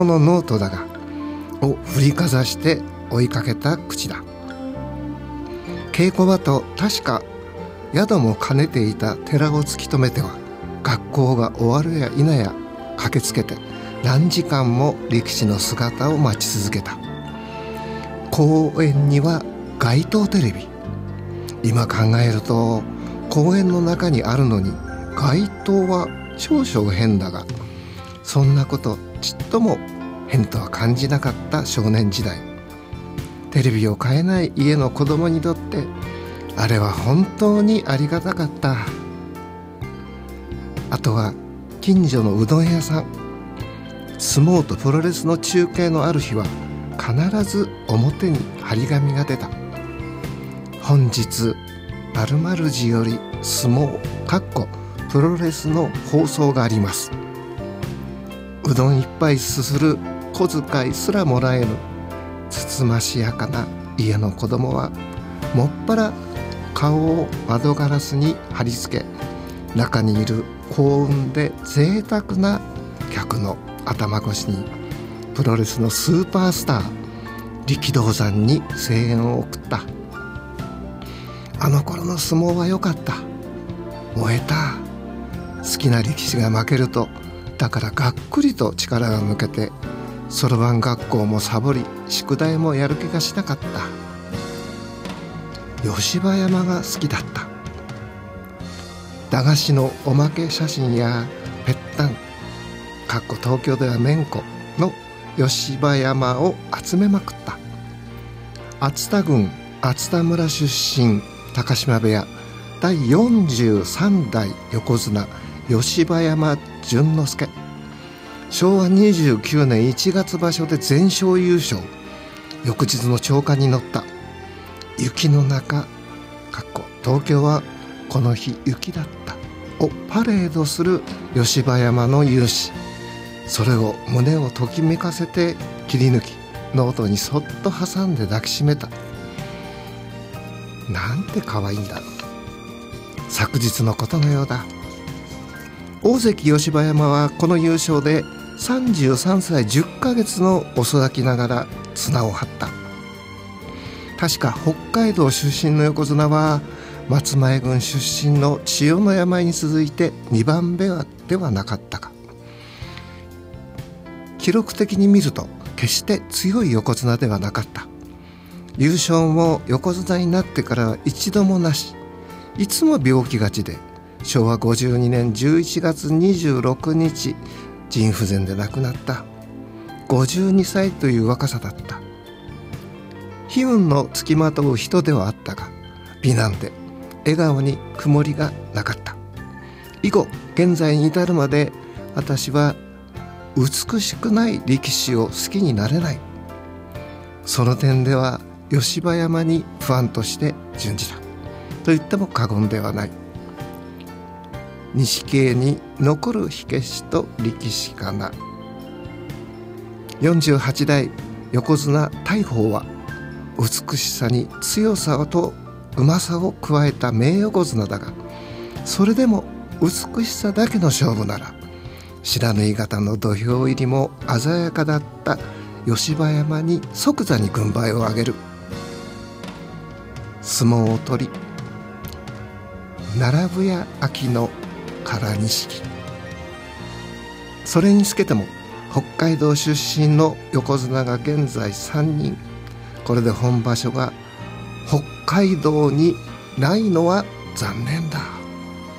このノートだがを振りかざして追いかけた口だ。稽古場と確か宿も兼ねていた寺を突き止めては、学校が終わるや否や駆けつけて何時間も力士の姿を待ち続けた。公園には街頭テレビ。今考えると公園の中にあるのに街頭は少々変だが、そんなことちっとも変とは感じなかった少年時代。テレビを買えない家の子供にとってあれは本当にありがたかった。あとは近所のうどん屋さん。相撲とプロレスの中継のある日は必ず表に張り紙が出た。本日〇〇時より相撲プロレスの放送があります。うどん一杯すする小遣いすらもらえぬつつましやかな家の子供はもっぱら顔を窓ガラスに貼り付け、中にいる幸運で贅沢な客の頭越しにプロレスのスーパースター力道山に声援を送った。あの頃の相撲は良かった。燃えた。好きな力士が負けると、だからがっくりと力が抜けて、そろばん学校もサボり、宿題もやる気がしなかった。吉羽山が好きだった。駄菓子のおまけ写真やぺったん東京ではめんこの吉羽山を集めまくった。熱田郡熱田村出身高島部屋第43代横綱吉羽山淳之介。昭和29年1月場所で全勝優勝。翌日の朝刊に載った。雪の中東京はこの日雪だったをパレードする吉羽山の勇姿。それを胸をときめかせて切り抜き、ノートにそっと挟んで抱きしめた。なんて可愛いんだろう。昨日のことのようだ。大関吉羽山はこの優勝で33歳10ヶ月の遅咲きながら綱を張った。確か北海道出身の横綱は松前郡出身の千代の山に続いて2番目ではなかったか。記録的に見ると決して強い横綱ではなかった。優勝も横綱になってからは一度もなし。いつも病気がちで、昭和52年11月26日腎不全で亡くなった。52歳という若さだった。悲運のつきまとう人ではあったが、美男で笑顔に曇りがなかった。以後現在に至るまで私は美しくない力士を好きになれない。その点では吉羽山にファンとして準じたと言っても過言ではない。錦絵に残る火消しと力士かな。48代横綱大鵬は美しさに強さとうまさを加えた名横綱だが、それでも美しさだけの勝負なら不知火型の土俵入りも鮮やかだった吉羽山に即座に軍配を上げる。相撲を取り並ぶや秋の唐錦。それにつけても北海道出身の横綱が現在3人。これで本場所が北海道にないのは残念だ。